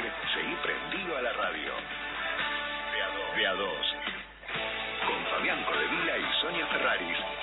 seguí prendido a la radio. De a dos. Con Fabián Codevila y Sonia Ferraris.